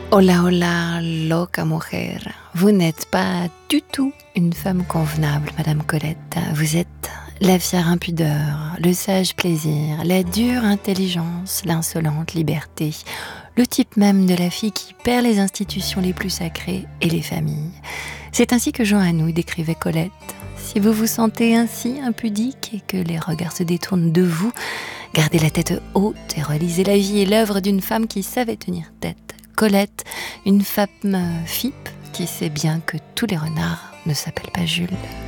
Hola, hola, loca mujer. Vous n'êtes pas du tout une femme convenable, Madame Colette. Vous êtes la fière impudeur, le sage plaisir, la dure intelligence, l'insolente liberté, le type même de la fille qui perd les institutions les plus sacrées et les familles. C'est ainsi que Jean Anouilh décrivait Colette. Si vous vous sentez ainsi impudique et que les regards se détournent de vous, gardez la tête haute et relisez la vie et l'œuvre d'une femme qui savait tenir tête. Colette, une femme fipe qui sait bien que tous les renards ne s'appellent pas Jules.